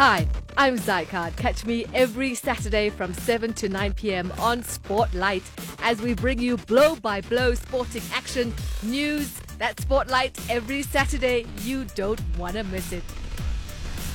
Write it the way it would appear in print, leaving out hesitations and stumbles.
Hi, I'm Zycard. Catch me every Saturday from 7 to 9 p.m. on Spotlight as we bring you blow-by-blow sporting action, news. That's Spotlight every Saturday. You don't want to miss it.